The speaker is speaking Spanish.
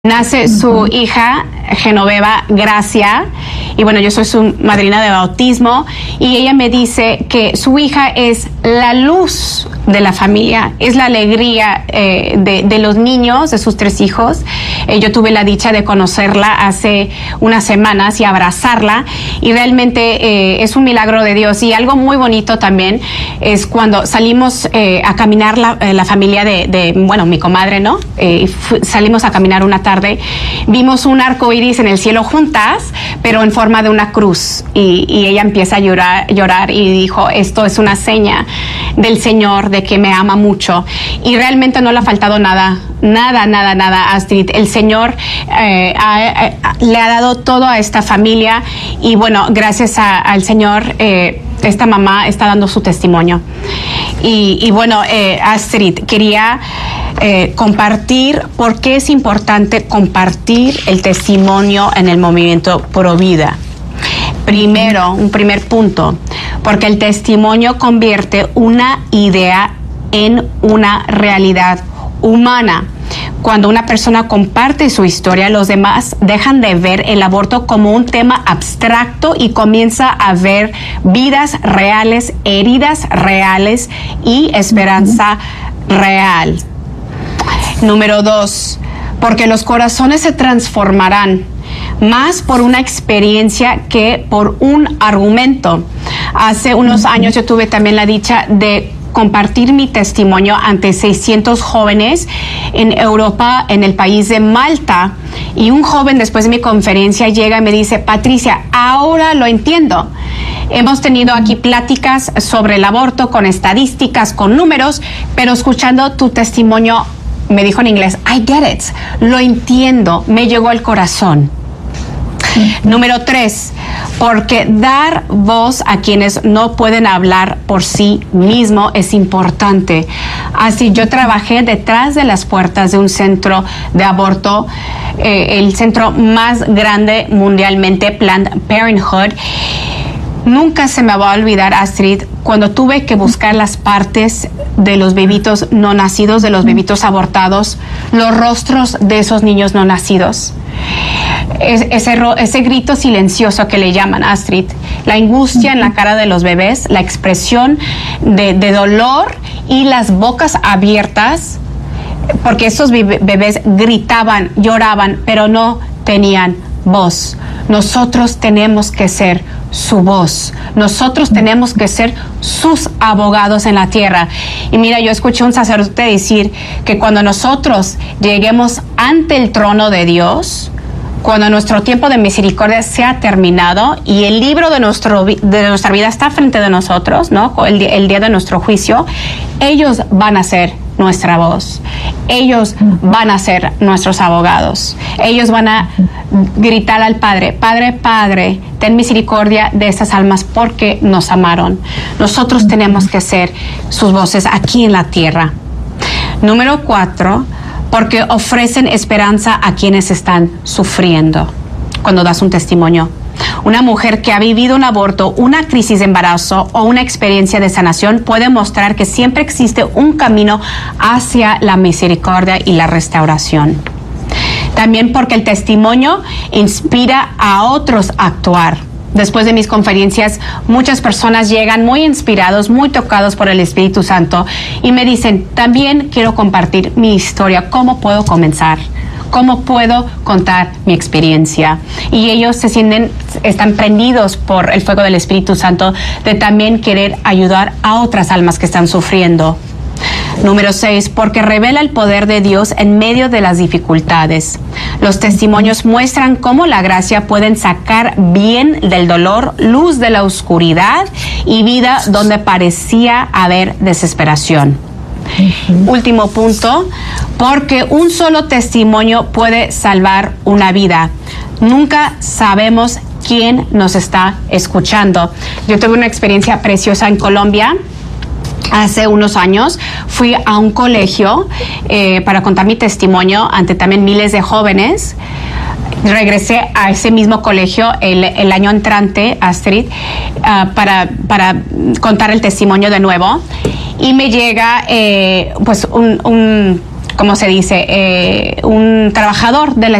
Nace su hija Genoveva Gracia, y bueno, yo soy su madrina de bautismo, y ella me dice que su hija es la luz de la familia, es la alegría de los niños, de sus 3 hijos. Yo tuve la dicha de conocerla hace unas semanas y abrazarla, y realmente es un milagro de Dios. Y algo muy bonito también es cuando salimos a caminar la familia bueno, mi comadre, ¿no? Salimos a caminar una tarde, vimos un arco iris en el cielo juntas, pero en forma de una cruz, y ella empieza a llorar y dijo: esto es una seña del Señor de que me ama mucho. Y realmente no le ha faltado nada, Astrid. El Señor le ha dado todo a esta familia, y bueno, gracias al Señor, esta mamá está dando su testimonio. Y bueno, Astrid, quería compartir por qué es importante compartir el testimonio en el movimiento Pro Vida. Primero, un primer punto, porque el testimonio convierte una idea en una realidad humana. Cuando una persona comparte su historia, los demás dejan de ver el aborto como un tema abstracto y comienza a ver vidas reales, heridas reales y esperanza real. Número 2, porque los corazones se transformarán más por una experiencia que por un argumento. Hace unos años yo tuve también la dicha de compartir mi testimonio ante 600 jóvenes en Europa, en el país de Malta, y un joven después de mi conferencia llega y me dice: Patricia, ahora lo entiendo. Hemos tenido aquí pláticas sobre el aborto con estadísticas, con números, pero escuchando tu testimonio, me dijo en inglés, I get it, lo entiendo, me llegó al corazón. Número 3, porque dar voz a quienes no pueden hablar por sí mismo es importante. Así, yo trabajé detrás de las puertas de un centro de aborto, el centro más grande mundialmente, Planned Parenthood. Nunca se me va a olvidar, Astrid, cuando tuve que buscar las partes de los bebitos no nacidos, de los bebitos abortados, los rostros de esos niños no nacidos. Ese grito silencioso que le llaman, Astrid, la angustia en la cara de los bebés, la expresión de dolor y las bocas abiertas, porque esos bebés gritaban, lloraban, pero no tenían voz. Nosotros tenemos que ser su voz. Nosotros tenemos que ser sus abogados en la tierra. Y mira, yo escuché un sacerdote decir que cuando nosotros lleguemos ante el trono de Dios, cuando nuestro tiempo de misericordia sea terminado y el libro de nuestra vida está frente de nosotros, ¿no? El día de nuestro juicio, ellos van a ser nuestra voz. Ellos van a ser nuestros abogados. Ellos van a gritar al Padre: Padre, Padre, ten misericordia de estas almas porque nos amaron. Nosotros tenemos que ser sus voces aquí en la tierra. Número 4, porque ofrecen esperanza a quienes están sufriendo. Cuando das un testimonio, una mujer que ha vivido un aborto, una crisis de embarazo o una experiencia de sanación puede mostrar que siempre existe un camino hacia la misericordia y la restauración. También porque el testimonio inspira a otros a actuar. Después de mis conferencias, muchas personas llegan muy inspirados, muy tocados por el Espíritu Santo y me dicen: también quiero compartir mi historia. ¿Cómo puedo comenzar? ¿Cómo puedo contar mi experiencia? Y ellos están prendidos por el fuego del Espíritu Santo de también querer ayudar a otras almas que están sufriendo. Número 6, porque revela el poder de Dios en medio de las dificultades. Los testimonios muestran cómo la gracia puede sacar bien del dolor, luz de la oscuridad y vida donde parecía haber desesperación. Último punto, porque un solo testimonio puede salvar una vida. Nunca sabemos quién nos está escuchando. Yo tuve una experiencia preciosa en Colombia. Hace unos años fui a un colegio para contar mi testimonio ante también miles de jóvenes. Regresé a ese mismo colegio el año entrante, Astrid, para contar el testimonio de nuevo. Y me llega pues un como se dice, un trabajador de la